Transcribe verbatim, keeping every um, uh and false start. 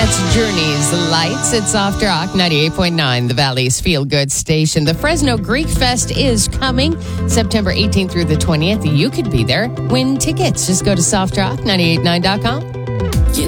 That's Journey's Lights. It's Soft Rock ninety-eight point nine, the Valley's feel-good station. The Fresno Greek Fest is coming September eighteenth through the twentieth. You could be there. Win tickets. Just go to soft rock nine eight nine dot com.